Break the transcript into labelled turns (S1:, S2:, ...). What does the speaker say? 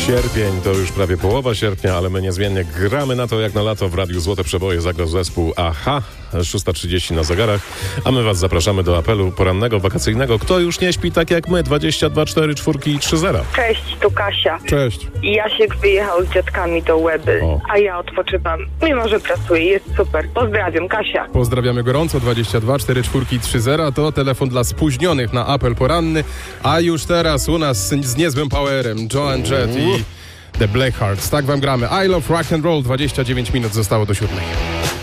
S1: Sierpień to już prawie połowa sierpnia, ale my niezmiennie gramy na to jak na lato. W Radiu Złote Przeboje zagrał zespół Aha. 6:30 na zegarach, a my was zapraszamy do apelu porannego, wakacyjnego. Kto już nie śpi tak jak my? 22 4 4 i 3 0.
S2: Cześć, tu Kasia.
S1: Cześć.
S2: Jasiek wyjechał z dziadkami do Łeby, a ja odpoczywam. Mimo, że pracuję, jest super. Pozdrawiam, Kasia.
S3: Pozdrawiamy gorąco. 22 4 4 i 3 0 to telefon dla spóźnionych na apel poranny, a już teraz u nas z niezłym powerem Joan Jett i The Blackhearts. Tak wam gramy. I Love Rock and Roll. 29 minut zostało do 7.